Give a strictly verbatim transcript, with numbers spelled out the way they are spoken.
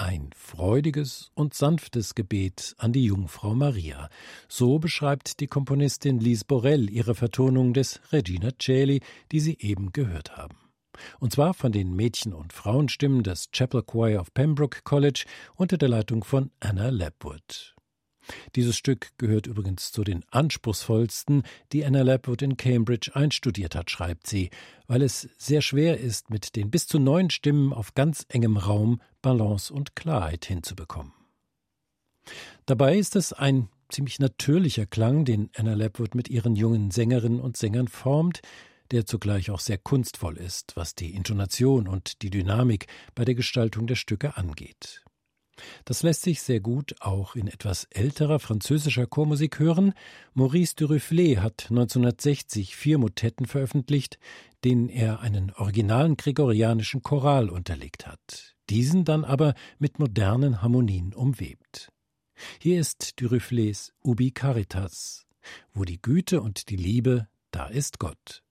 ein freudiges und sanftes Gebet an die Jungfrau Maria. So beschreibt die Komponistin Lise Borel ihre Vertonung des Regina Coeli, die Sie eben gehört haben. Und zwar von den Mädchen- und Frauenstimmen des Chapel Choir of Pembroke College unter der Leitung von Anna Lapwood. Dieses Stück gehört übrigens zu den anspruchsvollsten, die Anna Lapwood in Cambridge einstudiert hat, schreibt sie, weil es sehr schwer ist, mit den bis zu neun Stimmen auf ganz engem Raum Balance und Klarheit hinzubekommen. Dabei ist es ein ziemlich natürlicher Klang, den Anna Lapwood mit ihren jungen Sängerinnen und Sängern formt, der zugleich auch sehr kunstvoll ist, was die Intonation und die Dynamik bei der Gestaltung der Stücke angeht. Das lässt sich sehr gut auch in etwas älterer französischer Chormusik hören. Maurice Duruflé hat neunzehnhundertsechzig vier Motetten veröffentlicht, denen er einen originalen gregorianischen Choral unterlegt hat, diesen dann aber mit modernen Harmonien umwebt. Hier ist Duruflés Ubi Caritas, wo die Güte und die Liebe, da ist Gott.